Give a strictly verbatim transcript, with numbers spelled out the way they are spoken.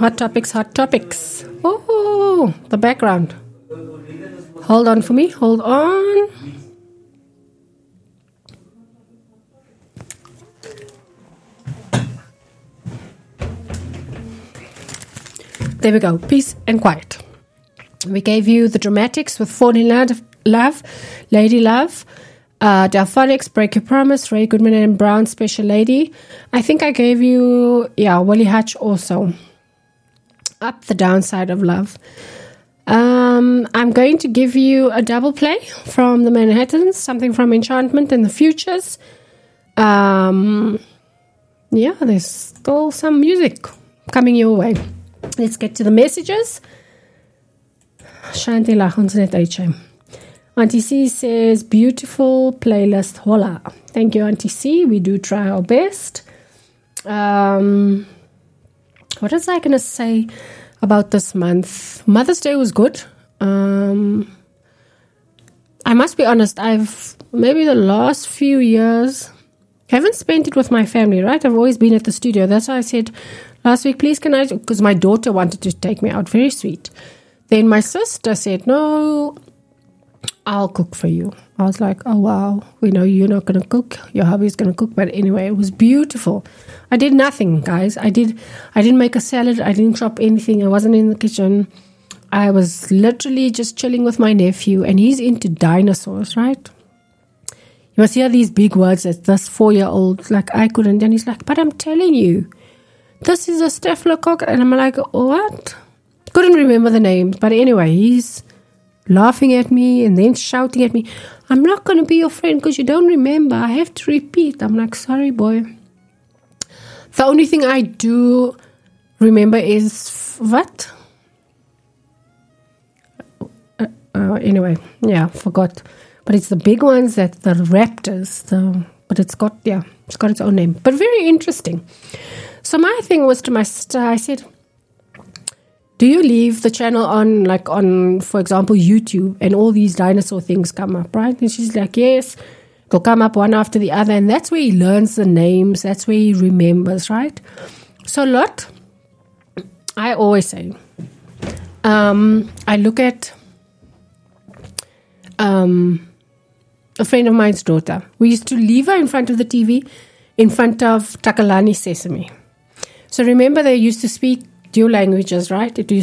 Hot topics, hot topics. Oh, the background. Hold on for me. Hold on. There we go. Peace and quiet. We gave you the dramatics with Fall in Love, Lady Love, uh, Delphonics, Break Your Promise, Ray Goodman and Brown, Special Lady. I think I gave you, yeah, Willie Hutch also. Up the Downside of Love. Um, I'm going to give you a double play from the Manhattans, something from Enchantment and the Futures. Um, yeah, there's still some music coming your way. Let's get to the messages. Shanti lag ons net uit. Auntie C says, beautiful playlist. Hola. Thank you, Auntie C. We do try our best. Um, what was I going to say about this month? Mother's Day was good. Um, I must be honest, I've maybe the last few years haven't spent it with my family, right? I've always been at the studio. That's why I said last week, please can I, because my daughter wanted to take me out. Very sweet. Then my sister said, no, I'll cook for you. I was like, oh, wow. We know you're not going to cook. Your hubby's going to cook. But anyway, it was beautiful. I did nothing, guys. I did. I didn't make a salad. I didn't chop anything. I wasn't in the kitchen. I was literally just chilling with my nephew. And he's into dinosaurs, right? You must hear these big words that this four-year-old, like, I couldn't. And he's like, but I'm telling you, this is a staphylococcus. And I'm like, what? Couldn't remember the names. But anyway, he's laughing at me and then shouting at me, I'm not going to be your friend because you don't remember. I have to repeat. I'm like, sorry, boy. The only thing I do remember is what? Uh, uh, anyway, yeah, forgot. But it's the big ones that the raptors. The, but it's got, yeah, it's got its own name. But very interesting. So my thing was to my sister, I said, do you leave the channel on, like on, for example, YouTube, and all these dinosaur things come up, right? And she's like, yes, they'll come up one after the other. And that's where he learns the names. That's where he remembers, right? So Lot, I always say, um, I look at um, a friend of mine's daughter. We used to leave her in front of the T V, in front of Takalani Sesame. So remember, they used to speak dual languages, right? It used